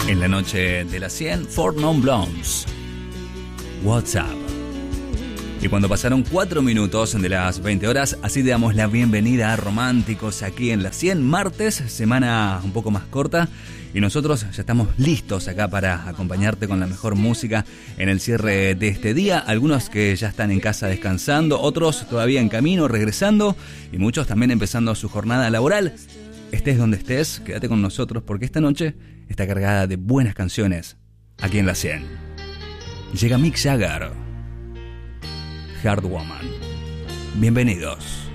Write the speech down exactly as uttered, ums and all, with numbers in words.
En la noche de las cien, Four Non Blondes, WhatsApp. Y cuando pasaron cuatro minutos de las veinte horas, así te damos la bienvenida a Románticos aquí en las cien, martes, semana un poco más corta. Y nosotros ya estamos listos acá para acompañarte con la mejor música en el cierre de este día. Algunos que ya están en casa descansando, otros todavía en camino, regresando, y muchos también empezando su jornada laboral. Estés donde estés, quédate con nosotros porque esta noche está cargada de buenas canciones aquí en la cien. Llega Mick Jagger, Hard Woman. Bienvenidos.